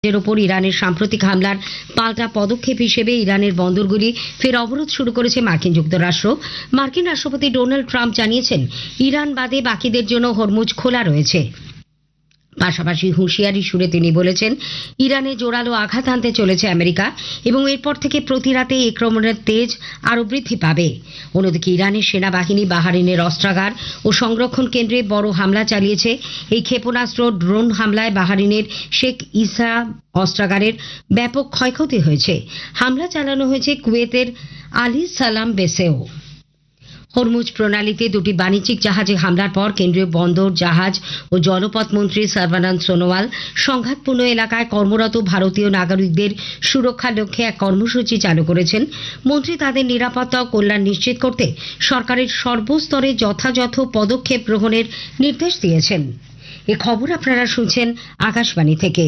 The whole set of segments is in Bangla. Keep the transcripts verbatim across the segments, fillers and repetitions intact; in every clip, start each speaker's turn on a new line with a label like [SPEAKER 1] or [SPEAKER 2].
[SPEAKER 1] এর ওপর ইরানের সাম্প্রতিক হামলার পাল্টা পদক্ষেপ হিসেবে ইরানের বন্দরগুলি ফের অবরোধ শুরু করেছে মার্কিন যুক্তরাষ্ট্র। মার্কিন রাষ্ট্রপতি ডোনাল্ড ট্রাম্প জানিয়েছেন, ইরান বাদে বাকিদের জন্য হরমুজ খোলা রয়েছে। পাশাপাশি হুঁশিয়ারি সুরে তিনি বলেছেন, ইরানে জোরালো আঘাত হানতে চলেছে আমেরিকা এবং এরপর থেকে প্রতি রাতে এই আক্রমণের তেজ আরও বৃদ্ধি পাবে। অন্যদিকে ইরানের সেনাবাহিনী বাহরাইনের অস্ত্রাগার ও সংরক্ষণ কেন্দ্রে বড় হামলা চালিয়েছে। এই ক্ষেপণাস্ত্র ড্রোন হামলায় বাহরাইনের শেখ ইসা অস্ত্রাগারের ব্যাপক ক্ষয়ক্ষতি হয়েছে। হামলা চালানো হয়েছে কুয়েতের আলী সালাম বেসেও। হরমুজ প্রণালীতে দুটি বাণিজ্যিক জাহাজে হামলার পর কেন্দ্রীয় বন্দর, জাহাজ ও জলপথ মন্ত্রী সর্বানন্দ সোনোয়াল সংঘাতপূর্ণ এলাকায় কর্মরত ভারতীয় নাগরিকদের সুরক্ষার লক্ষ্যে এক কর্মসূচি চালু করেছেন। মন্ত্রী তাদের নিরাপত্তা ও কল্যাণ নিশ্চিত করতে সরকারের সর্বস্তরে যথাযথ পদক্ষেপ গ্রহণের নির্দেশ দিয়েছেন। এ খবর আপনারা শুনছেন আকাশবাণী থেকে।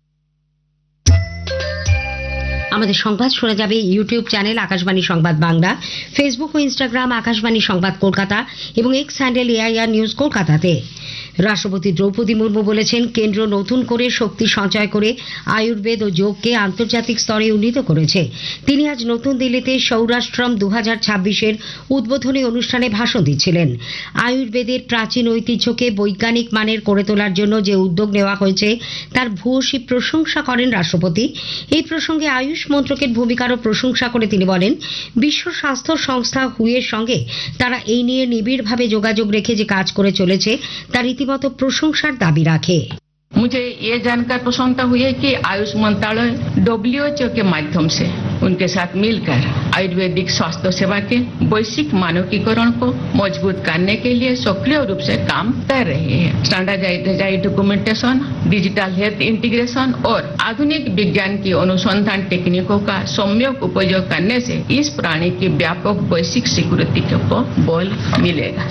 [SPEAKER 1] আমাদের সংবাদ শোনা যাবে ইউটিউব চ্যানেল আকাশবাণী সংবাদ বাংলা, ফেসবুক ও ইনস্টাগ্রাম আকাশবাণী সংবাদ কলকাতা এবং এক্স হ্যান্ডেল এআইআর নিউজ কলকাতাতে। রাষ্ট্রপতি দ্রৌপদী মুর্মু বলেছেন, কেন্দ্র নতুন করে শক্তি সঞ্চয় করে আয়ুর্বেদ ও যোগকে আন্তর্জাতিক স্তরে উন্নীত করেছে। তিনি আজ নতুন দিল্লিতে সৌরাষ্ট্রম দু হাজার ছাব্বিশের উদ্বোধনী অনুষ্ঠানে ভাষণ দিচ্ছিলেন। আয়ুর্বেদের প্রাচীন ঐতিহ্যকে বৈজ্ঞানিক মানের করে তোলার জন্য যে উদ্যোগ নেওয়া হয়েছে তার ভূয়সী প্রশংসা করেন রাষ্ট্রপতি। এই প্রসঙ্গে আয়ুষ মন্ত্রকের ভূমিকারও প্রশংসা করে তিনি বলেন, বিশ্ব স্বাস্থ্য সংস্থা হুয়ের সঙ্গে তারা এই নিয়ে নিবিড়ভাবে যোগাযোগ রেখে যে কাজ করে চলেছে তার রীতিমতো প্রশংসার দাবি রাখে।
[SPEAKER 2] मुझे ये जानकर प्रसन्नता हुई है कि आयुष मंत्रालय डब्ल्यू एच ओ के माध्यम से उनके साथ मिलकर आयुर्वेदिक स्वास्थ्य सेवा के वैश्विक मानकीकरण को मजबूत करने के लिए सक्रिय रूप से काम कर रहे हैं। Standardised documentation, digital health integration और आधुनिक विज्ञान की अनुसंधान टेक्निकों का सम्यक उपयोग करने से इस प्रणाली की व्यापक वैश्विक स्वीकृति को बल मिलेगा।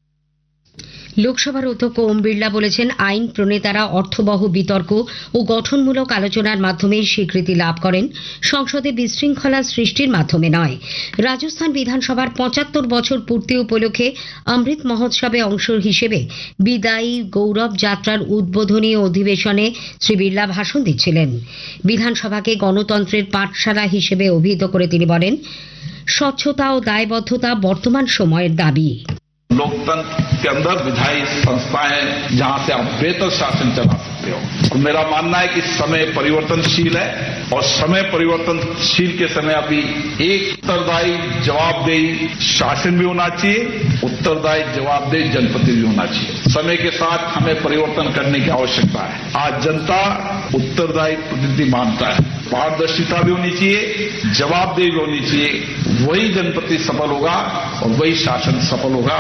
[SPEAKER 1] লোকসভার অধ্যক্ষ ওম বিড়লা বলেছেন, আইন প্রণেতারা অর্থবহ বিতর্ক ও গঠনমূলক আলোচনার মাধ্যমে স্বীকৃতি লাভ করেন, সংসদে বিশৃঙ্খলা সৃষ্টির মাধ্যমে নয়। রাজস্থান বিধানসভার পঁচাত্তর বছর পূর্তি উপলক্ষে অমৃত মহোৎসবে অংশ হিসেবে বিদায়ী গৌরব যাত্রার উদ্বোধনী অধিবেশনে শ্রী বিড়লা ভাষণ দিচ্ছিলেন। বিধানসভাকে গণতন্ত্রের পাঠশালা হিসেবে অভিহিত করে তিনি বলেন, স্বচ্ছতা ও দায়বদ্ধতা বর্তমান সময়ের দাবি।
[SPEAKER 3] लोकतंत्र के अंदर विधायी संस्थाएं जहां से आप बेहतर शासन चला सकते हो। तो मेरा मानना है कि समय परिवर्तनशील है और समय परिवर्तनशील के समय अभी एक उत्तरदायी जवाबदेही शासन भी होना चाहिए, उत्तरदायी जवाबदेही जनप्रतिनिधि भी होना चाहिए। समय के साथ हमें परिवर्तन करने की आवश्यकता है। आज जनता उत्तरदायी प्रतिनिधि मानता है। पारदर्शिता भी होनी चाहिए, जवाबदेही भी होनी चाहिए। वही जनप्रति सफल होगा और वही शासन सफल होगा।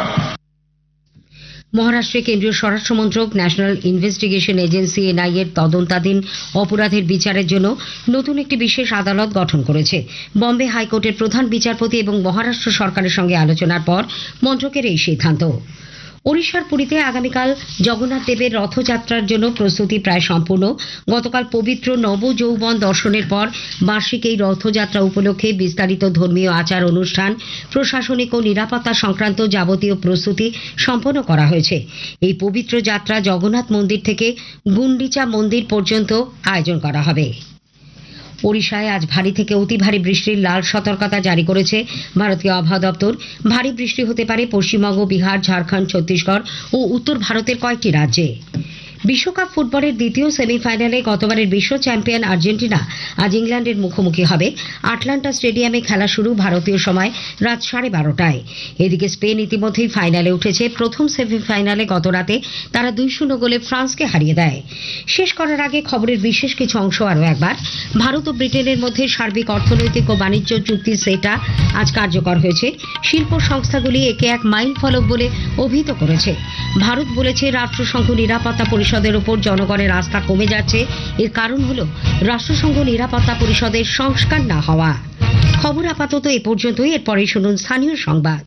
[SPEAKER 1] মহারাষ্ট্রে কেন্দ্রীয় স্বরাষ্ট্রমন্ত্রক ন্যাশনাল ইনভেস্টিগেশন এজেন্সি এনআইএ এর তদন্তাধীন অপরাধের বিচারের জন্য নতুন একটি বিশেষ আদালত গঠন করেছে। বম্বে হাইকোর্টের প্রধান বিচারপতি এবং মহারাষ্ট্র সরকারের সঙ্গে আলোচনার পর মন্ত্রকের এই সিদ্ধান্ত। ওড়িশার পুরীতে আগামীকাল জগন্নাথ দেবের রথযাত্রার জন্য প্রস্তুতি প্রায় সম্পূর্ণ। গতকাল পবিত্র নবযৌবন দর্শনের পর বার্ষিক এই রথযাত্রা উপলক্ষে বিস্তারিত ধর্মীয় আচার অনুষ্ঠান, প্রশাসনিক ও নিরাপত্তা সংক্রান্ত যাবতীয় প্রস্তুতি সম্পন্ন করা হয়েছে। এই পবিত্র যাত্রা জগন্নাথ মন্দির থেকে গুন্ডিচা মন্দির পর্যন্ত আয়োজন করা হবে। ওড়িশায় আজ ভারী থেকে অতি ভারী বৃষ্টির লাল সতর্কতা জারি করেছে ভারতীয় আবহাওয়া দপ্তর। ভারী বৃষ্টি হতে পারে পশ্চিমবঙ্গ, বিহার, ঝাড়খণ্ড, ছত্তিশগড় ও উত্তর ভারতের কয়েকটি রাজ্যে। বিশ্বকাপ ফুটবলের দ্বিতীয় সেমিফাইনালে গতবারের বিশ্ব চ্যাম্পিয়ন আর্জেন্টিনা আজ ইংল্যান্ডের মুখোমুখি হবে। আটলান্টা স্টেডিয়ামে খেলা শুরু ভারতীয় সময় রাত সাড়ে বারোটায়। এদিকে স্পেন ইতিমধ্যেই ফাইনালে উঠেছে। প্রথম সেমিফাইনালে গত রাতে তারা দুই শূন্য গোলে ফ্রান্সকে হারিয়ে দেয়। শেষ করার আগে খবরের বিশেষ কিছু অংশ আরও একবার। ভারত ও ব্রিটেনের মধ্যে সার্বিক অর্থনৈতিক ও বাণিজ্য চুক্তি সেটা আজ কার্যকর হয়েছে। শিল্প সংস্থাগুলি একে এক মাইল ফলক বলে অভিহিত করেছে। ভারত বলেছে, রাষ্ট্রসংঘ নিরাপত্তা পরিষদের উপর জনগণের আস্থা কমে যাচ্ছে। এর কারণ হল রাষ্ট্রসংঘ নিরাপত্তা পরিষদের সংস্কার না হওয়া। খবর আপাতত এ পর্যন্তই। এরপরে শুনুন স্থানীয় সংবাদ।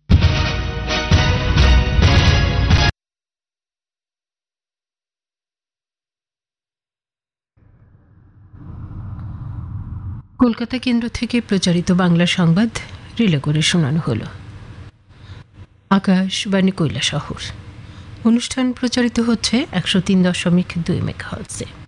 [SPEAKER 4] কলকাতা কেন্দ্র থেকে প্রচারিত বাংলা সংবাদ রিলে করে শোনানো হলো। আকাশবাণী কৈলাসহর। অনুষ্ঠান প্রচারিত হচ্ছে একশো তিন দশমিক দুই মেগাহার্টজে।